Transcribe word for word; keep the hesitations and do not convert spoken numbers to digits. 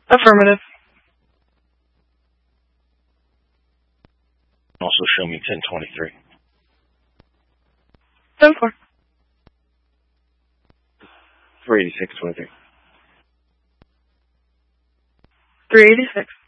Affirmative. Also show me ten twenty-three. ten four. three eighty-six twenty-three. three eighty-six.